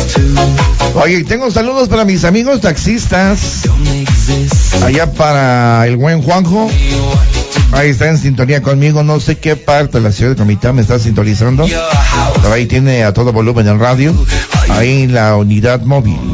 Oye, tengo saludos para mis amigos taxistas. Allá para el buen Juanjo. Ahí está en sintonía conmigo. No sé qué parte de la ciudad de Comitán me está sintonizando. Pero ahí tiene a todo volumen el radio. Ahí en la unidad móvil.